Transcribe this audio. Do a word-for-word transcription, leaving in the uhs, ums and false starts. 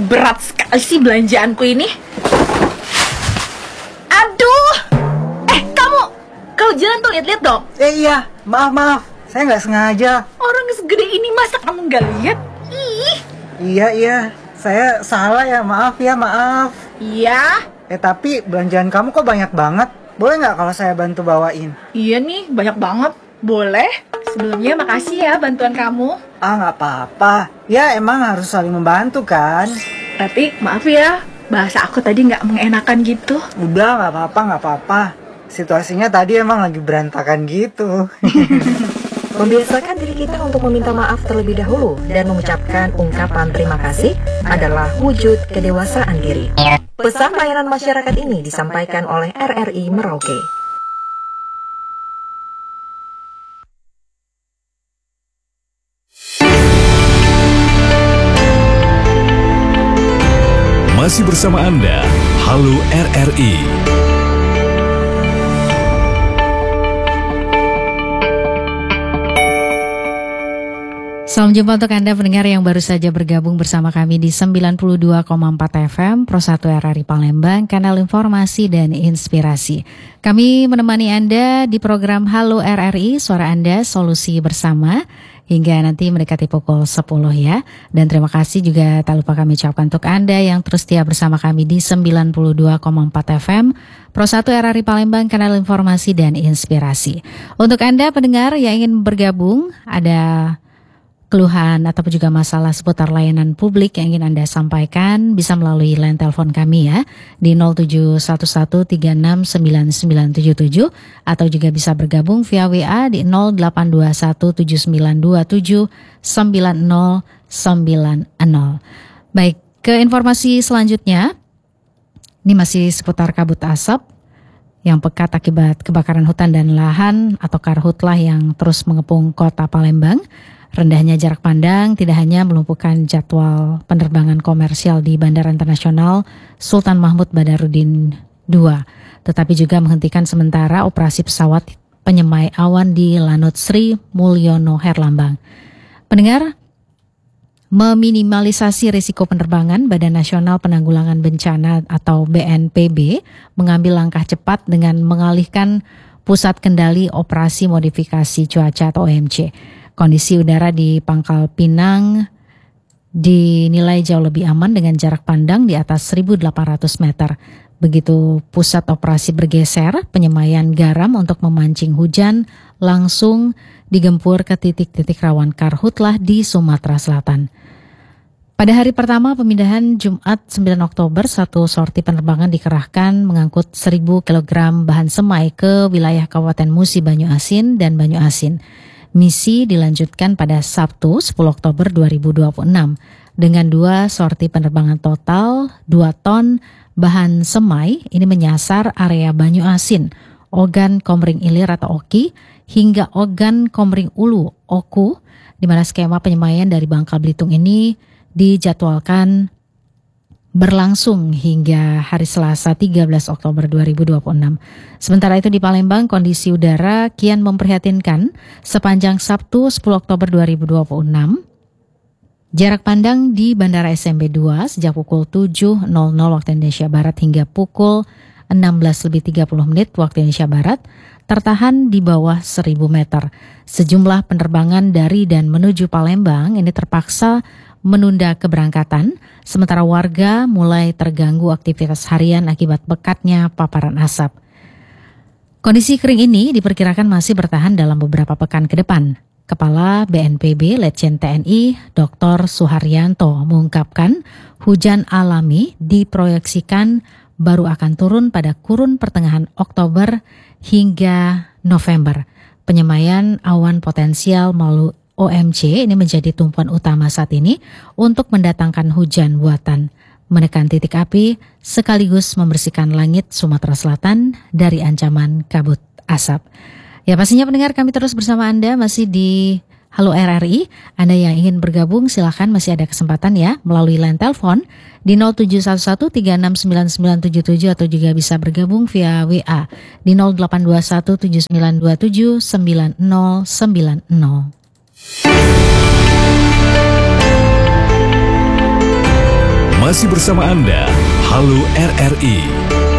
berat sekali sih belanjaanku ini. Aduh. Eh, kamu Kau jalan tuh, lihat-lihat dong. Eh iya, maaf maaf, saya nggak sengaja. Orang segede ini masa kamu nggak lihat? Ih. Iya iya, saya salah ya, maaf ya, maaf. Iya. Eh tapi belanjaan kamu kok banyak banget. Boleh nggak kalau saya bantu bawain? Iya nih, banyak banget. Boleh. Sebelumnya makasih ya bantuan kamu. Ah nggak apa-apa. Ya emang harus saling membantu kan. Tapi maaf ya, bahasa aku tadi nggak mengenakan gitu. Udah nggak apa-apa nggak apa-apa. Situasinya tadi emang lagi berantakan gitu. Membiasakan diri kita untuk meminta maaf terlebih dahulu dan mengucapkan ungkapan terima kasih adalah wujud kedewasaan diri. Pesan layanan masyarakat ini disampaikan oleh R R I Merauke. Masih bersama Anda, Halo R R I. Salam jumpa untuk Anda pendengar yang baru saja bergabung bersama kami di sembilan puluh dua koma empat F M Pro satu R R I Palembang, kanal informasi dan inspirasi. Kami menemani Anda di program Halo R R I, suara Anda, solusi bersama, hingga nanti mendekati pukul sepuluh ya. Dan terima kasih juga tak lupa kami ucapkan untuk Anda yang terus setia bersama kami di sembilan puluh dua koma empat F M Pro satu R R I Palembang, kanal informasi dan inspirasi. Untuk Anda pendengar yang ingin bergabung, ada keluhan ataupun juga masalah seputar layanan publik yang ingin Anda sampaikan, bisa melalui line telepon kami ya di nol tujuh satu satu tiga enam sembilan sembilan tujuh tujuh atau juga bisa bergabung via W A di nol delapan dua satu tujuh sembilan dua tujuh sembilan nol sembilan nol. Baik, ke informasi selanjutnya. Ini masih seputar kabut asap yang pekat akibat kebakaran hutan dan lahan atau karhutlah yang terus mengepung kota Palembang. Rendahnya jarak pandang tidak hanya melumpuhkan jadwal penerbangan komersial di Bandara Internasional Sultan Mahmud Badarudin kedua, tetapi juga menghentikan sementara operasi pesawat penyemai awan di Lanut Sri Mulyono Herlambang. Pendengar, meminimalisasi risiko penerbangan, Badan Nasional Penanggulangan Bencana atau B N P B mengambil langkah cepat dengan mengalihkan pusat kendali operasi modifikasi cuaca atau O M C. Kondisi udara di Pangkal Pinang dinilai jauh lebih aman dengan jarak pandang di atas seribu delapan ratus meter. Begitu pusat operasi bergeser, penyemaian garam untuk memancing hujan langsung digempur ke titik-titik rawan karhutlah di Sumatera Selatan. Pada hari pertama pemindahan Jumat sembilan Oktober, satu sorti penerbangan dikerahkan mengangkut seribu kilogram bahan semai ke wilayah Kabupaten Musi Banyuasin dan Banyuasin. Misi dilanjutkan pada Sabtu sepuluh Oktober dua ribu dua puluh enam dengan dua sorti penerbangan total dua ton bahan semai. Ini menyasar area Banyuasin, Ogan Komering Ilir atau Oki, hingga Ogan Komering Ulu, Oku, di mana skema penyemaian dari Bangka Belitung ini dijadwalkan berlangsung hingga hari Selasa tiga belas Oktober dua ribu dua puluh enam. Sementara itu di Palembang kondisi udara kian memprihatinkan sepanjang Sabtu sepuluh Oktober dua ribu dua puluh enam. Jarak pandang di Bandara S M B dua sejak pukul tujuh nol nol waktu Indonesia Barat hingga pukul enam belas lebih tiga puluh menit waktu Indonesia Barat tertahan di bawah seribu meter. Sejumlah penerbangan dari dan menuju Palembang ini terpaksa menunda keberangkatan, sementara warga mulai terganggu aktivitas harian akibat pekatnya paparan asap. Kondisi kering ini diperkirakan masih bertahan dalam beberapa pekan ke depan. Kepala B N P B Letjen T N I Doktor Suharyanto mengungkapkan hujan alami diproyeksikan baru akan turun pada kurun pertengahan Oktober hingga November. Penyemaian awan potensial melalui O M C ini menjadi tumpuan utama saat ini untuk mendatangkan hujan buatan, menekan titik api sekaligus membersihkan langit Sumatera Selatan dari ancaman kabut asap. Ya pastinya pendengar, kami terus bersama Anda masih di Halo R R I. Anda yang ingin bergabung silakan, masih ada kesempatan ya melalui line telepon di nol tujuh satu satu tiga enam sembilan sembilan tujuh tujuh atau juga bisa bergabung via W A di nol delapan dua satu tujuh sembilan dua tujuh sembilan nol sembilan nol. Masih bersama Anda, Halo R R I.